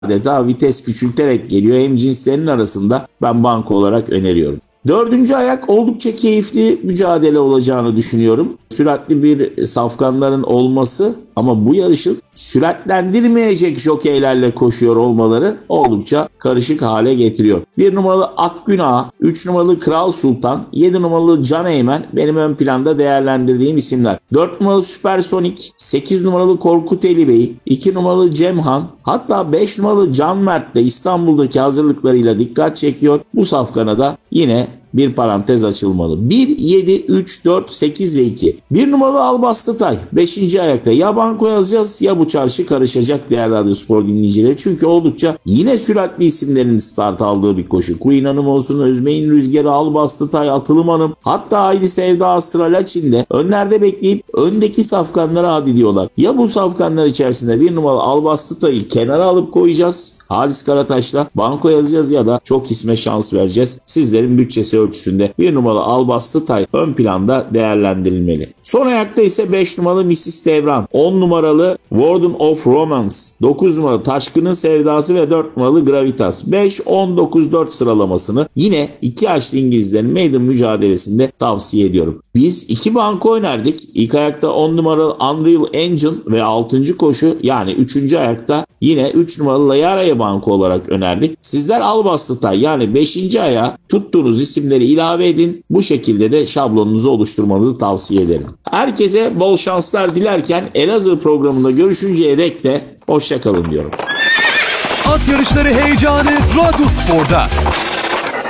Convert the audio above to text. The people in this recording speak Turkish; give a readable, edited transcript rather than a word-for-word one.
adeta vites küçülterek geliyor. Hem cinslerinin arasında ben banko olarak öneriyorum. Dördüncü ayak oldukça keyifli mücadele olacağını düşünüyorum. Süratli bir safkanların olması ama bu yarışın süratlendirmeyecek jokeylerle koşuyor olmaları oldukça karışık hale getiriyor. 1 numaralı Akgüna, 3 numaralı Kral Sultan, 7 numaralı Can Eymen benim ön planda değerlendirdiğim isimler. 4 numaralı Süpersonik, 8 numaralı Korkuteli Bey, 2 numaralı Cemhan, hatta 5 numaralı Can Mert de İstanbul'daki hazırlıklarıyla dikkat çekiyor. Bu safkana da yine bir parantez açılmalı. 1, 7, 3, 4, 8 ve 2. 1 numaralı Albastıtay 5. ayakta. Ya banko yazacağız ya bu çarşı karışacak değerli radyospor dinleyicileri. Çünkü oldukça yine süratli isimlerin start aldığı bir koşu. Queen Hanım olsun, Özmeyin Rüzgarı, Albastıtay, Atılım Hanım, hatta Haydi Sevda Astralaçin de önlerde bekleyip öndeki safkanlara hadi diyorlar. Ya bu safkanlar içerisinde 1 numaralı Albastıtay'ı kenara alıp koyacağız, Halis Karataş'la banko yazacağız ya da çok isme şans vereceğiz. Sizlerin bütçesi ölçüsünde 1 numaralı Albastıtay ön planda değerlendirilmeli. Son ayakta ise 5 numaralı Mrs. Devran, 10 numaralı Warden of Romance, 9 numaralı Taşkın'ın Sevdası ve 4 numaralı Gravitas. 5, 10, 9, 4 sıralamasını yine 2 yaşlı İngilizlerin maiden mücadelesinde tavsiye ediyorum. Biz 2 banko oynardık. İlk ayakta 10 numaralı Unreal Engine ve 6. koşu yani 3. ayakta yine 3 numaralı Layara'ya banko olarak önerdik. Sizler Albastıtay yani 5. aya tuttuğunuz isimleri ilave edin. Bu şekilde de şablonunuzu oluşturmanızı tavsiye ederim. Herkese bol şanslar dilerken Elazığ programında görüşünceye dek de hoşça kalın diyorum. At yarışları heyecanı Radyospor'da.